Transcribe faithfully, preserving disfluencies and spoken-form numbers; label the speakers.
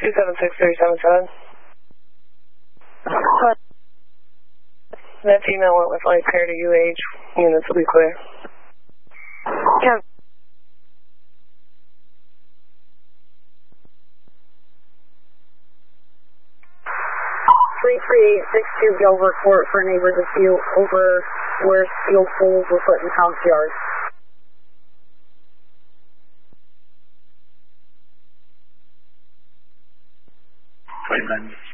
Speaker 1: two seven six three seven seven. That female went with light pair to U H. Units will be clear.
Speaker 2: Yeah. three three eight six two Gilbert Court for neighbor dispute over where steel poles were put in house yard.
Speaker 3: Right then.